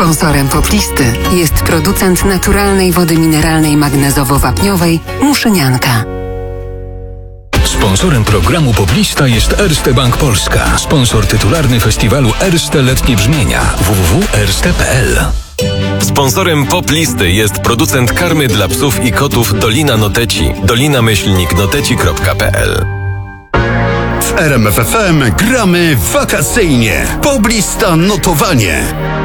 Sponsorem Poplisty jest producent naturalnej wody mineralnej magnezowo-wapniowej Muszynianka. Sponsorem programu Poplista jest Erste Bank Polska. Sponsor tytularny festiwalu Erste Letnie Brzmienia www.erste.pl. Sponsorem Poplisty jest producent karmy dla psów i kotów Dolina Noteci. dolina-noteci.pl. W RMF FM gramy wakacyjnie. Poplista notowanie.